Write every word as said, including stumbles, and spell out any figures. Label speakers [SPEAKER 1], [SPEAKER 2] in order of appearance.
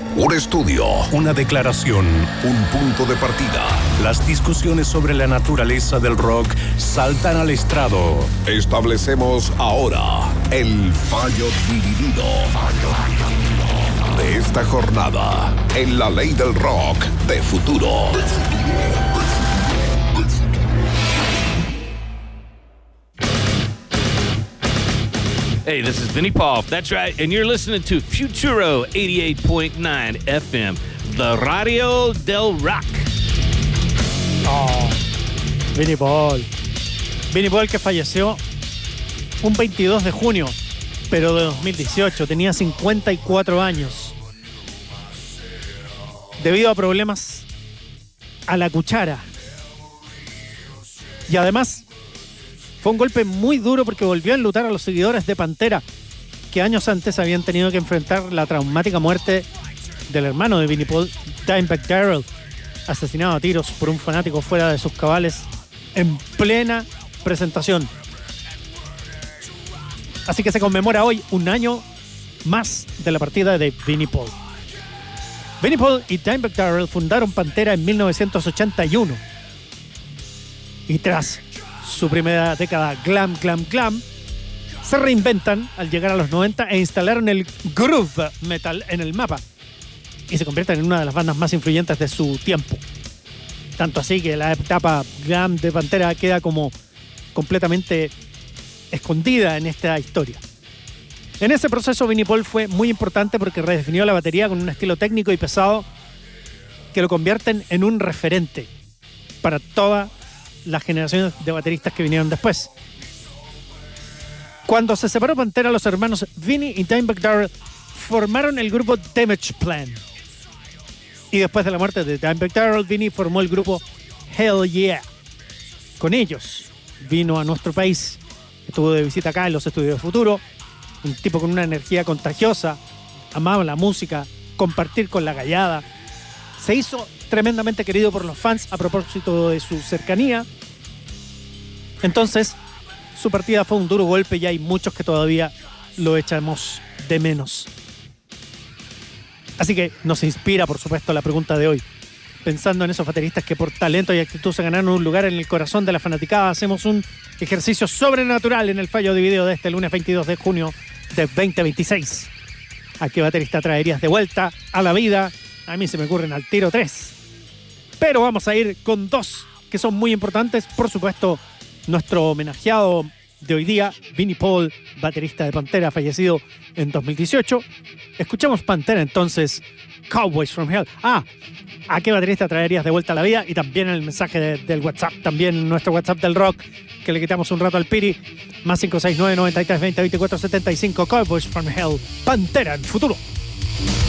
[SPEAKER 1] Un estudio,
[SPEAKER 2] una declaración,
[SPEAKER 1] un punto de partida.
[SPEAKER 2] Las discusiones sobre la naturaleza del rock saltan al estrado.
[SPEAKER 1] Establecemos ahora el fallo dividido de esta jornada en la ley del rock de futuro.
[SPEAKER 3] Hey, this is Vinnie Paul. That's right. And you're listening to Futuro eighty-eight point nine F M, the Radio del Rock.
[SPEAKER 4] Oh, Vinnie Paul. Vinnie Paul, que falleció un veintidós de junio, pero de dos mil dieciocho. Tenía cincuenta y cuatro años. Debido a problemas a la cuchara. Y además, fue un golpe muy duro porque volvió a enlutar a los seguidores de Pantera, que años antes habían tenido que enfrentar la traumática muerte del hermano de Vinnie Paul, Dimebag Darrell, asesinado a tiros por un fanático fuera de sus cabales en plena presentación. Así que se conmemora hoy un año más de la partida de Vinnie Paul. Vinnie Paul y Dimebag Darrell fundaron Pantera en mil novecientos ochenta y uno. Y tras su primera década glam, glam, glam, se reinventan al llegar a los noventa e instalaron el groove metal en el mapa y se convierten en una de las bandas más influyentes de su tiempo. Tanto así que la etapa glam de Pantera queda como completamente escondida en esta historia. En ese proceso Vinnie Paul fue muy importante porque redefinió la batería con un estilo técnico y pesado que lo convierten en un referente para toda las generaciones de bateristas que vinieron después. Cuando se separó Pantera, los hermanos Vinnie y Dimebag Darrell formaron el grupo Damage Plan. Y después de la muerte de Dimebag Darrell, Vinnie formó el grupo Hell Yeah. Con ellos vino a nuestro país, estuvo de visita acá en los estudios de Futuro, un tipo con una energía contagiosa, amaba la música, compartir con la gallada. Se hizo tremendamente querido por los fans a propósito de su cercanía. Entonces, su partida fue un duro golpe y hay muchos que todavía lo echamos de menos. Así que nos inspira, por supuesto, la pregunta de hoy. Pensando en esos bateristas que por talento y actitud se ganaron un lugar en el corazón de la fanaticada, hacemos un ejercicio sobrenatural en el fallo dividido de este lunes veintidós de junio de veinte veintiséis. ¿A qué baterista traerías de vuelta a la vida? A mí se me ocurren al tiro tres. Pero vamos a ir con dos que son muy importantes. Por supuesto, nuestro homenajeado de hoy día, Vinnie Paul, baterista de Pantera, fallecido en dos mil dieciocho. Escuchamos Pantera entonces, Cowboys from Hell. Ah, ¿a qué baterista traerías de vuelta a la vida? Y también el mensaje de, del WhatsApp, también nuestro WhatsApp del rock, que le quitamos un rato al Piri, más cinco seis nueve, noventa y tres, veinte, veinticuatro, setenta y cinco, Cowboys from Hell, Pantera en Futuro.